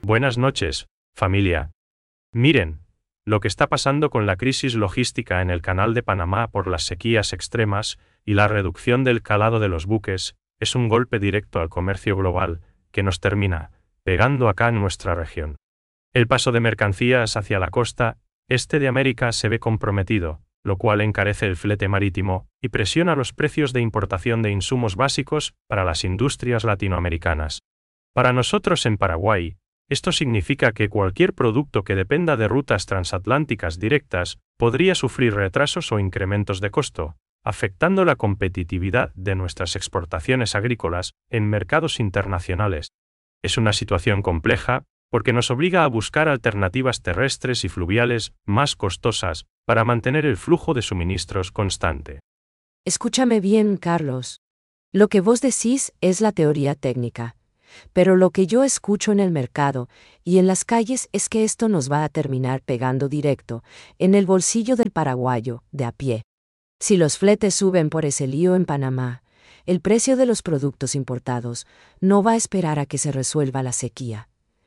Buenas noches, familia. Miren, lo que está pasando con la crisis logística en el Canal de Panamá por las sequías extremas y la reducción del calado de los buques es un golpe directo al comercio global que nos termina pegando acá en nuestra región. El paso de mercancías hacia la costa este de América se ve comprometido, lo cual encarece el flete marítimo y presiona los precios de importación de insumos básicos para las industrias latinoamericanas. Para nosotros en Paraguay, esto significa que cualquier producto que dependa de rutas transatlánticas directas podría sufrir retrasos o incrementos de costo, afectando la competitividad de nuestras exportaciones agrícolas en mercados internacionales. Es una situación compleja, porque nos obliga a buscar alternativas terrestres y fluviales más costosas para mantener el flujo de suministros constante. Escúchame bien, Carlos. Lo que vos decís es la teoría técnica. Pero lo que yo escucho en el mercado y en las calles es que esto nos va a terminar pegando directo en el bolsillo del paraguayo, de a pie. Si los fletes suben por ese lío en Panamá, el precio de los productos importados no va a esperar a que se resuelva la sequía.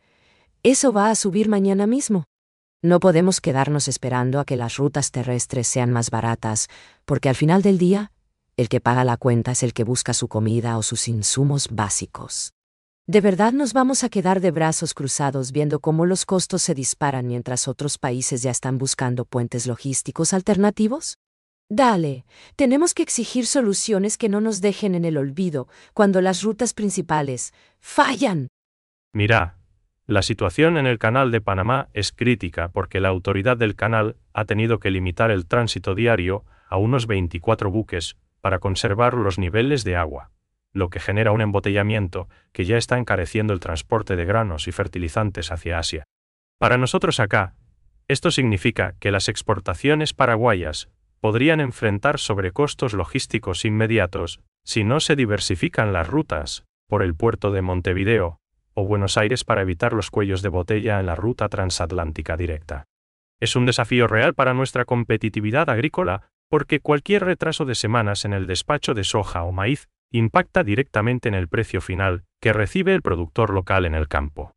Eso va a subir mañana mismo. No podemos quedarnos esperando a que las rutas terrestres sean más baratas, porque al final del día, el que paga la cuenta es el que busca su comida o sus insumos básicos. ¿De verdad nos vamos a quedar de brazos cruzados viendo cómo los costos se disparan mientras otros países ya están buscando puentes logísticos alternativos? Dale, tenemos que exigir soluciones que no nos dejen en el olvido cuando las rutas principales fallan. Mira, la situación en el Canal de Panamá es crítica porque la autoridad del canal ha tenido que limitar el tránsito diario a unos 24 buques para conservar los niveles de agua, lo que genera un embotellamiento que ya está encareciendo el transporte de granos y fertilizantes hacia Asia. Para nosotros acá, esto significa que las exportaciones paraguayas podrían enfrentar sobrecostos logísticos inmediatos si no se diversifican las rutas por el puerto de Montevideo o Buenos Aires para evitar los cuellos de botella en la ruta transatlántica directa. Es un desafío real para nuestra competitividad agrícola porque cualquier retraso de semanas en el despacho de soja o maíz impacta directamente en el precio final que recibe el productor local en el campo.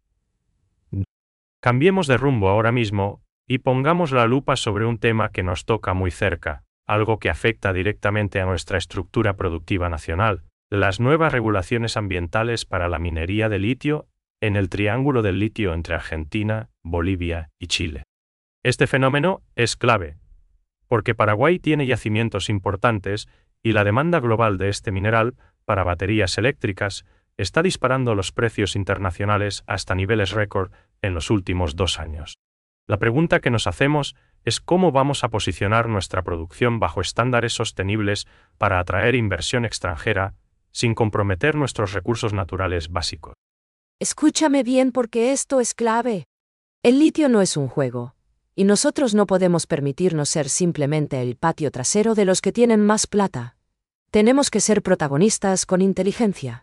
Cambiemos de rumbo ahora mismo y pongamos la lupa sobre un tema que nos toca muy cerca, algo que afecta directamente a nuestra estructura productiva nacional: las nuevas regulaciones ambientales para la minería de litio en el triángulo del litio entre Argentina, Bolivia y Chile. Este fenómeno es clave, porque Paraguay tiene yacimientos importantes y la demanda global de este mineral para baterías eléctricas está disparando los precios internacionales hasta niveles récord en los últimos 2 años. La pregunta que nos hacemos es cómo vamos a posicionar nuestra producción bajo estándares sostenibles para atraer inversión extranjera sin comprometer nuestros recursos naturales básicos. Escúchame bien porque esto es clave. El litio no es un juego, y nosotros no podemos permitirnos ser simplemente el patio trasero de los que tienen más plata. Tenemos que ser protagonistas con inteligencia.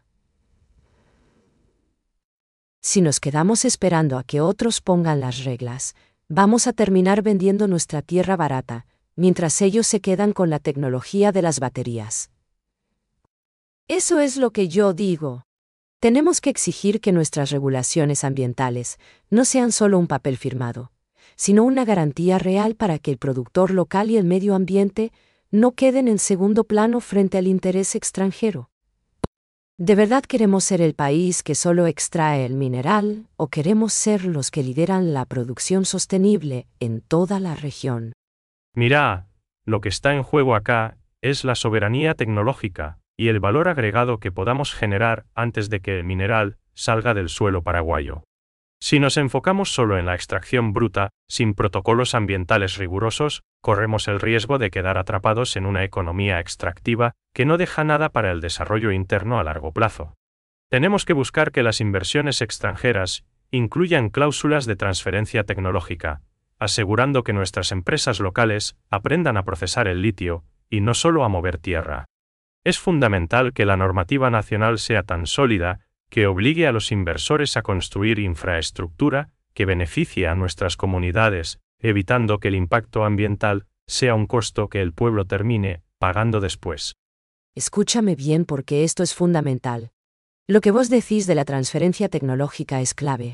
Si nos quedamos esperando a que otros pongan las reglas, vamos a terminar vendiendo nuestra tierra barata, mientras ellos se quedan con la tecnología de las baterías. Eso es lo que yo digo. Tenemos que exigir que nuestras regulaciones ambientales no sean solo un papel firmado, sino una garantía real para que el productor local y el medio ambiente no queden en segundo plano frente al interés extranjero. ¿De verdad queremos ser el país que solo extrae el mineral o queremos ser los que lideran la producción sostenible en toda la región? Mira, lo que está en juego acá es la soberanía tecnológica y el valor agregado que podamos generar antes de que el mineral salga del suelo paraguayo. Si nos enfocamos solo en la extracción bruta, sin protocolos ambientales rigurosos, corremos el riesgo de quedar atrapados en una economía extractiva que no deja nada para el desarrollo interno a largo plazo. Tenemos que buscar que las inversiones extranjeras incluyan cláusulas de transferencia tecnológica, asegurando que nuestras empresas locales aprendan a procesar el litio y no solo a mover tierra. Es fundamental que la normativa nacional sea tan sólida que obligue a los inversores a construir infraestructura que beneficie a nuestras comunidades, evitando que el impacto ambiental sea un costo que el pueblo termine pagando después. Escúchame bien porque esto es fundamental. Lo que vos decís de la transferencia tecnológica es clave,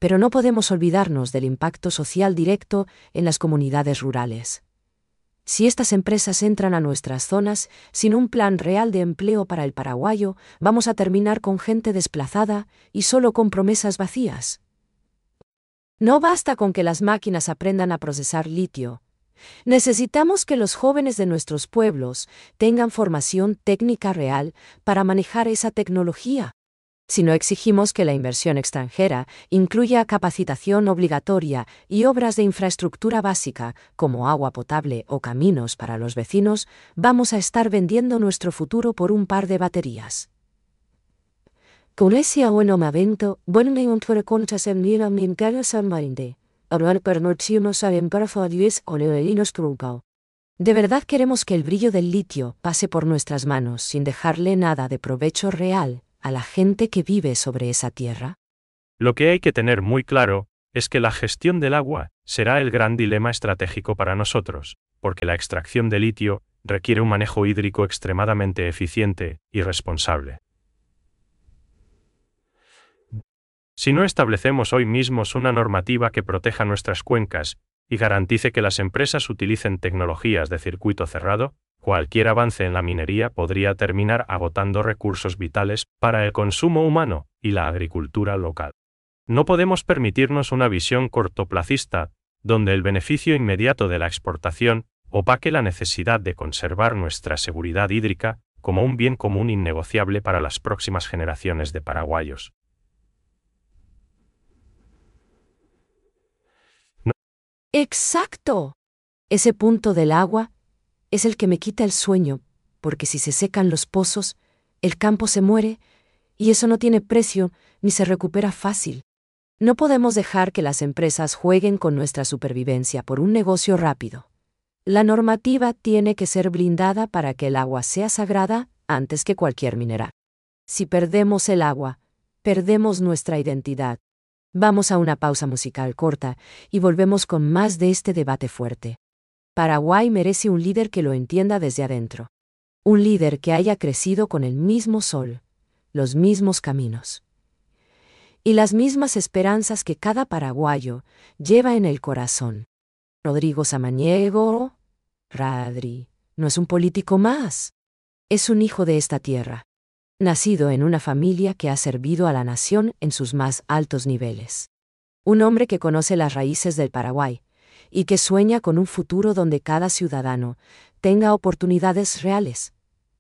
Pero no podemos olvidarnos del impacto social directo en las comunidades rurales. Si estas empresas entran a nuestras zonas sin un plan real de empleo para el paraguayo, vamos a terminar con gente desplazada y solo con promesas vacías. No basta con que las máquinas aprendan a procesar litio. Necesitamos que los jóvenes de nuestros pueblos tengan formación técnica real para manejar esa tecnología. Si no exigimos que la inversión extranjera incluya capacitación obligatoria y obras de infraestructura básica, como agua potable o caminos para los vecinos, vamos a estar vendiendo nuestro futuro por un par de baterías. Con ese buen momento, vuelve un contas en mira minteros San Marinde. Hablar per noche saben para fadies o leelinos truncao. ¿De verdad queremos que el brillo del litio pase por nuestras manos sin dejarle nada de provecho real a la gente que vive sobre esa tierra? Lo que hay que tener muy claro es que la gestión del agua será el gran dilema estratégico para nosotros, porque la extracción de litio requiere un manejo hídrico extremadamente eficiente y responsable. Si no establecemos hoy mismos una normativa que proteja nuestras cuencas y garantice que las empresas utilicen tecnologías de circuito cerrado, cualquier avance en la minería podría terminar agotando recursos vitales para el consumo humano y la agricultura local. No podemos permitirnos una visión cortoplacista, donde el beneficio inmediato de la exportación opaque la necesidad de conservar nuestra seguridad hídrica como un bien común innegociable para las próximas generaciones de paraguayos. ¡Exacto! Ese punto del agua es el que me quita el sueño, porque si se secan los pozos, el campo se muere, y eso no tiene precio ni se recupera fácil. No podemos dejar que las empresas jueguen con nuestra supervivencia por un negocio rápido. La normativa tiene que ser blindada para que el agua sea sagrada antes que cualquier mineral. Si perdemos el agua, perdemos nuestra identidad. Vamos a una pausa musical corta y volvemos con más de este debate fuerte. Paraguay merece un líder que lo entienda desde adentro. Un líder que haya crecido con el mismo sol, los mismos caminos y las mismas esperanzas que cada paraguayo lleva en el corazón. Rodrigo Samaniego, Radri, no es un político más. Es un hijo de esta tierra, nacido en una familia que ha servido a la nación en sus más altos niveles. Un hombre que conoce las raíces del Paraguay y que sueña con un futuro donde cada ciudadano tenga oportunidades reales.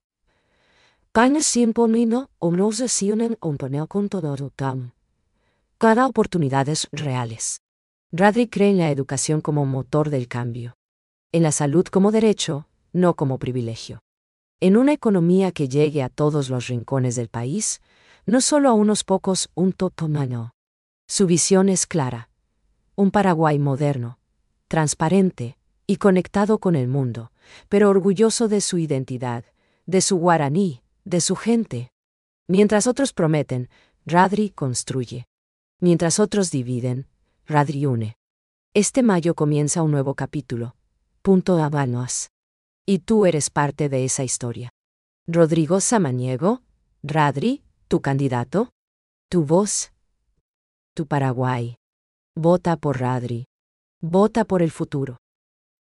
Cada oportunidades reales. Radri cree en la educación como motor del cambio. En la salud como derecho, no como privilegio. En una economía que llegue a todos los rincones del país, no solo a unos pocos, un totomano. Su visión es clara. Un Paraguay moderno, transparente y conectado con el mundo, pero orgulloso de su identidad, de su guaraní, de su gente. Mientras otros prometen, Radri construye. Mientras otros dividen, Radri une. Este mayo comienza un nuevo capítulo. Punto Habanos. Y tú eres parte de esa historia. Rodrigo Samaniego, Radri, tu candidato, tu voz, tu Paraguay. Vota por Radri. Vota por el futuro.